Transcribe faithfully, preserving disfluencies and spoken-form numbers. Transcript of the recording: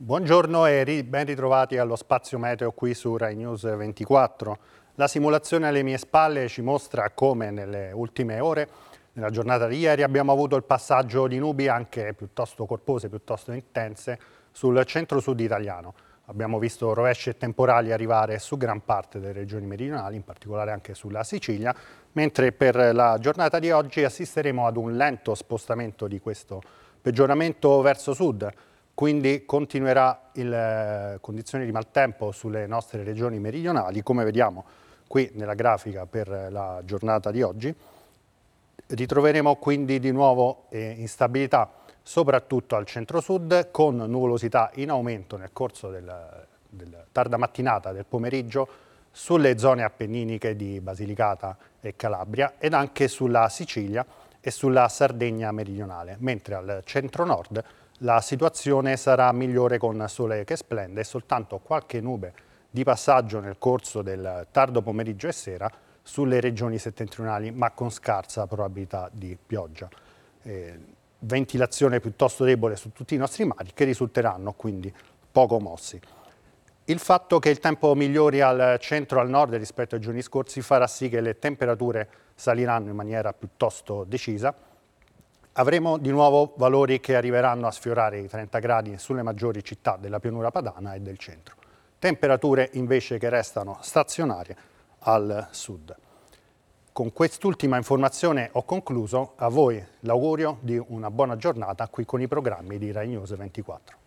Buongiorno e ri- ben ritrovati allo spazio meteo qui su Rai News ventiquattro. La simulazione alle mie spalle ci mostra come nelle ultime ore, nella giornata di ieri, abbiamo avuto il passaggio di nubi anche piuttosto corpose, piuttosto intense sul centro-sud italiano. Abbiamo visto rovesci e temporali arrivare su gran parte delle regioni meridionali, in particolare anche sulla Sicilia, mentre per la giornata di oggi assisteremo ad un lento spostamento di questo peggioramento verso sud. Quindi continuerà le condizioni di maltempo sulle nostre regioni meridionali, come vediamo qui nella grafica per la giornata di oggi. Ritroveremo quindi di nuovo eh, instabilità soprattutto al centro-sud, con nuvolosità in aumento nel corso del, del tarda mattinata del pomeriggio sulle zone appenniniche di Basilicata e Calabria ed anche sulla Sicilia e sulla Sardegna meridionale, mentre al centro-nord la situazione sarà migliore con sole che splende e soltanto qualche nube di passaggio nel corso del tardo pomeriggio e sera sulle regioni settentrionali, ma con scarsa probabilità di pioggia. Eh, ventilazione piuttosto debole su tutti i nostri mari, che risulteranno quindi poco mossi. Il fatto che il tempo migliori al centro e al nord rispetto ai giorni scorsi farà sì che le temperature saliranno in maniera piuttosto decisa. Avremo di nuovo valori che arriveranno a sfiorare i trenta gradi sulle maggiori città della pianura padana e del centro. Temperature invece che restano stazionarie al sud. Con quest'ultima informazione ho concluso. A voi l'augurio di una buona giornata qui con i programmi di Rai News ventiquattro.